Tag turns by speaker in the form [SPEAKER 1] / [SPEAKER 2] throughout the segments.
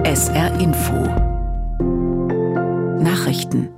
[SPEAKER 1] SR Info Nachrichten.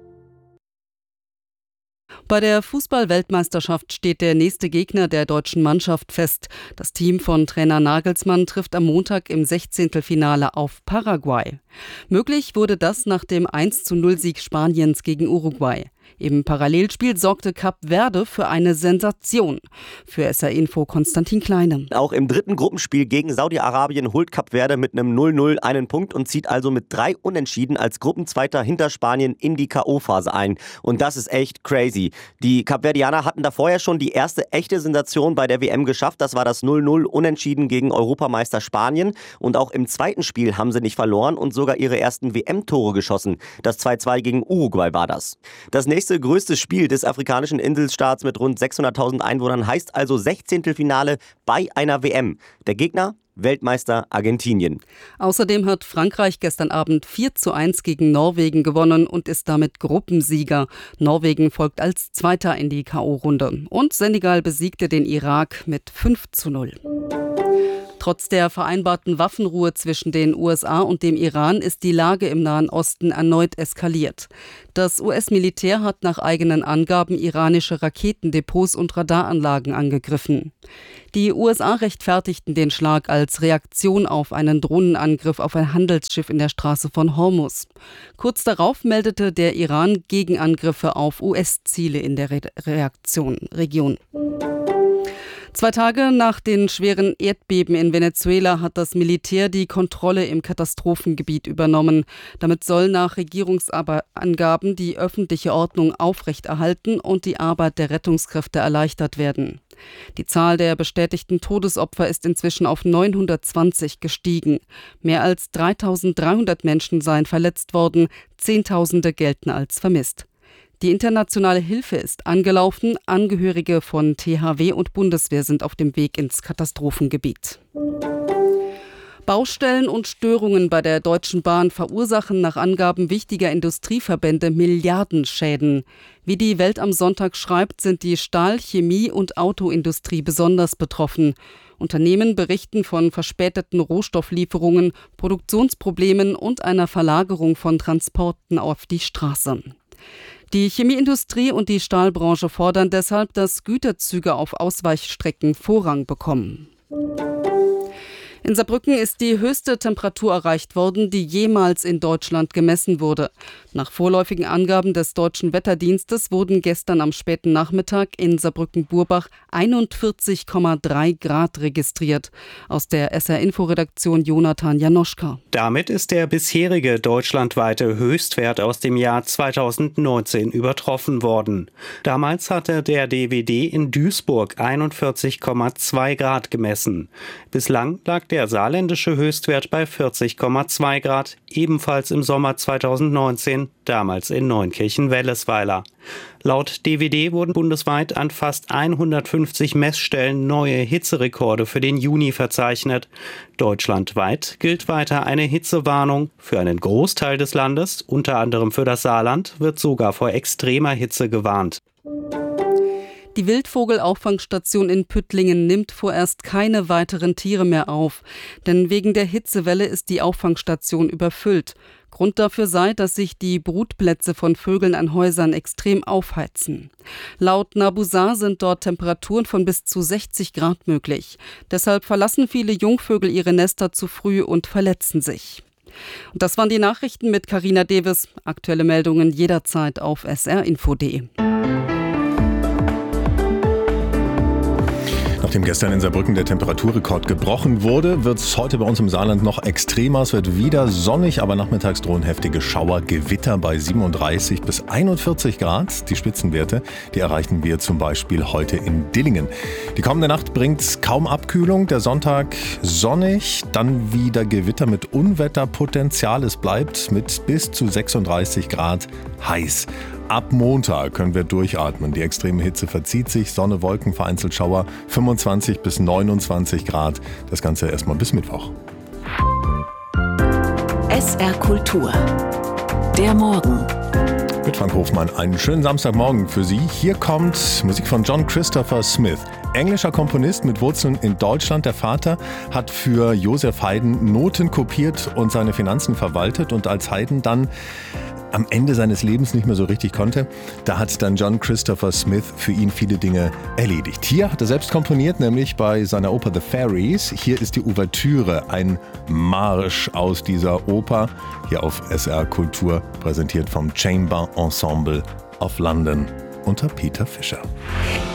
[SPEAKER 2] Bei der Fußball-Weltmeisterschaft steht der nächste Gegner der deutschen Mannschaft fest. Das Team von Trainer Nagelsmann trifft am Montag im 16. Finale auf Paraguay. Möglich wurde das nach dem 1:0-Sieg Spaniens gegen Uruguay. Im Parallelspiel sorgte Kap Verde für eine Sensation. Für SR Info Konstantin Kleine.
[SPEAKER 3] Auch im dritten Gruppenspiel gegen Saudi-Arabien holt Kap Verde mit einem 0:0 einen Punkt und zieht also mit 3 Unentschieden als Gruppenzweiter hinter Spanien in die K.O.-Phase ein. Und das ist echt crazy. Die Kapverdianer hatten da vorher schon die erste echte Sensation bei der WM geschafft. Das war das 0:0 Unentschieden gegen Europameister Spanien. Und auch im zweiten Spiel haben sie nicht verloren und sogar ihre ersten WM-Tore geschossen. Das 2:2 gegen Uruguay war das. Das nächste größte Spiel des afrikanischen Inselstaats mit rund 600.000 Einwohnern heißt also 16. Finale bei einer WM. Der Gegner? Weltmeister Argentinien.
[SPEAKER 2] Außerdem hat Frankreich gestern Abend 4:1 gegen Norwegen gewonnen und ist damit Gruppensieger. Norwegen folgt als Zweiter in die K.O.-Runde. Und Senegal besiegte den Irak mit 5:0. Trotz der vereinbarten Waffenruhe zwischen den USA und dem Iran ist die Lage im Nahen Osten erneut eskaliert. Das US-Militär hat nach eigenen Angaben iranische Raketendepots und Radaranlagen angegriffen. Die USA rechtfertigten den Schlag als Reaktion auf einen Drohnenangriff auf ein Handelsschiff in der Straße von Hormuz. Kurz darauf meldete der Iran Gegenangriffe auf US-Ziele in der Region. 2 Tage nach den schweren Erdbeben in Venezuela hat das Militär die Kontrolle im Katastrophengebiet übernommen. Damit soll nach Regierungsangaben die öffentliche Ordnung aufrechterhalten und die Arbeit der Rettungskräfte erleichtert werden. Die Zahl der bestätigten Todesopfer ist inzwischen auf 920 gestiegen. Mehr als 3.300 Menschen seien verletzt worden, Zehntausende gelten als vermisst. Die internationale Hilfe ist angelaufen. Angehörige von THW und Bundeswehr sind auf dem Weg ins Katastrophengebiet. Baustellen und Störungen bei der Deutschen Bahn verursachen nach Angaben wichtiger Industrieverbände Milliardenschäden. Wie die Welt am Sonntag schreibt, sind die Stahl-, Chemie- und Autoindustrie besonders betroffen. Unternehmen berichten von verspäteten Rohstofflieferungen, Produktionsproblemen und einer Verlagerung von Transporten auf die Straße. Die Chemieindustrie und die Stahlbranche fordern deshalb, dass Güterzüge auf Ausweichstrecken Vorrang bekommen. In Saarbrücken ist die höchste Temperatur erreicht worden, die jemals in Deutschland gemessen wurde. Nach vorläufigen Angaben des Deutschen Wetterdienstes wurden gestern am späten Nachmittag in Saarbrücken-Burbach 41,3 Grad registriert. Aus der SR-Info-Redaktion Jonathan Janoschka.
[SPEAKER 4] Damit ist der bisherige deutschlandweite Höchstwert aus dem Jahr 2019 übertroffen worden. Damals hatte der DWD in Duisburg 41,2 Grad gemessen. Bislang lag der saarländische Höchstwert bei 40,2 Grad, ebenfalls im Sommer 2019, damals in Neunkirchen-Wellesweiler. Laut DWD wurden bundesweit an fast 150 Messstellen neue Hitzerekorde für den Juni verzeichnet. Deutschlandweit gilt weiter eine Hitzewarnung. Für einen Großteil des Landes, unter anderem für das Saarland, wird sogar vor extremer Hitze gewarnt.
[SPEAKER 2] Die Wildvogelauffangstation in Püttlingen nimmt vorerst keine weiteren Tiere mehr auf. Denn wegen der Hitzewelle ist die Auffangstation überfüllt. Grund dafür sei, dass sich die Brutplätze von Vögeln an Häusern extrem aufheizen. Laut Nabusar sind dort Temperaturen von bis zu 60 Grad möglich. Deshalb verlassen viele Jungvögel ihre Nester zu früh und verletzen sich. Und das waren die Nachrichten mit Carina Deves. Aktuelle Meldungen jederzeit auf srinfo.de.
[SPEAKER 5] Nachdem gestern in Saarbrücken der Temperaturrekord gebrochen wurde, wird es heute bei uns im Saarland noch extremer. Es wird wieder sonnig, aber nachmittags drohen heftige Schauer, Gewitter bei 37 bis 41 Grad. Die Spitzenwerte, die erreichen wir zum Beispiel heute in Dillingen. Die kommende Nacht bringt kaum Abkühlung. Der Sonntag sonnig, dann wieder Gewitter mit Unwetterpotenzial. Es bleibt mit bis zu 36 Grad heiß. Ab Montag können wir durchatmen. Die extreme Hitze verzieht sich, Sonne, Wolken, vereinzelt Schauer, 25 bis 29 Grad. Das Ganze erstmal bis Mittwoch.
[SPEAKER 1] SR Kultur. Der Morgen.
[SPEAKER 5] Mit Frank Hofmann einen schönen Samstagmorgen für Sie. Hier kommt Musik von John Christopher Smith. englischer Komponist mit Wurzeln in Deutschland. Der Vater hat für Joseph Haydn Noten kopiert und seine Finanzen verwaltet. Und als Haydn dann am Ende seines Lebens nicht mehr so richtig konnte, da hat dann John Christopher Smith für ihn viele Dinge erledigt. Hier hat er selbst komponiert, nämlich bei seiner Oper The Fairies. Hier ist die Ouvertüre, ein Marsch aus dieser Oper, hier auf SR Kultur, präsentiert vom Chamber Ensemble of London unter Peter Fischer.